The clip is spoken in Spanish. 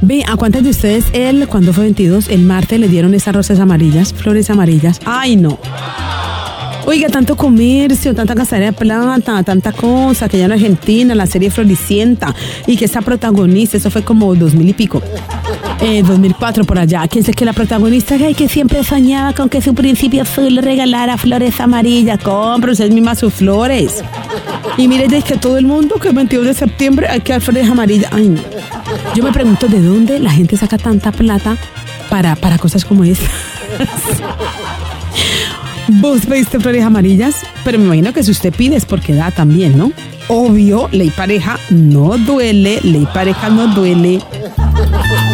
Ve, ¿a cuántas de ustedes cuando fue 22, el martes, le dieron esas rosas amarillas, flores amarillas? ¡Ay, no! Oiga, tanto comercio, tanta gastadera de plata, tanta cosa, que ya en Argentina, la serie Floricienta, y que esa protagonista, eso fue como 2000 y pico, 2004 por allá, que es que la protagonista que siempre soñaba con que su príncipe azul le regalara flores amarillas. Compre usted misma sus flores. Y mire, es que todo el mundo, que el 22 de septiembre hay que dar flores amarillas. Ay, no. Yo me pregunto de dónde la gente saca tanta plata para cosas como esta. ¿Vos pediste flores amarillas? Pero me imagino que si usted pide es porque da también, ¿no? Obvio, ley pareja no duele, ley pareja no duele.